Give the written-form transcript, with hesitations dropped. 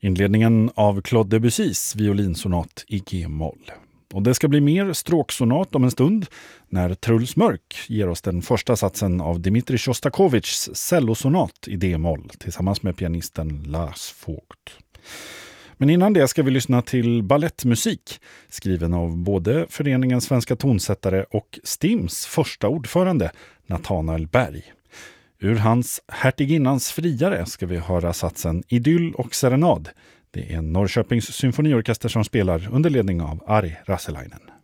Inledningen av Claude Debussys violinsonat i G-moll. Och det ska bli mer stråksonat om en stund när Truls Mörk ger oss den första satsen av Dmitrij Sjostakovichs cellosonat i D-moll tillsammans med pianisten Lars Vogt. Men innan det ska vi lyssna till ballettmusik skriven av både föreningen Svenska tonsättare och STIMs första ordförande Nathanael Berg. Ur hans Hertiginnans friare ska vi höra satsen Idyll och serenad. Det är Norrköpings symfoniorkester som spelar under ledning av Ari Rasselainen.